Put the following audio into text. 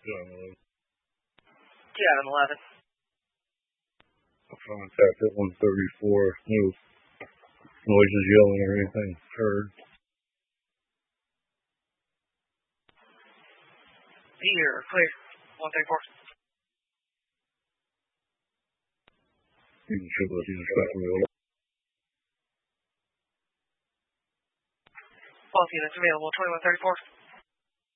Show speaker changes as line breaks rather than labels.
11.
Contact at 134. No noises, yelling, or anything heard.
Here, clear. 134.
You can show that he's expecting me.
Both units available, 2134.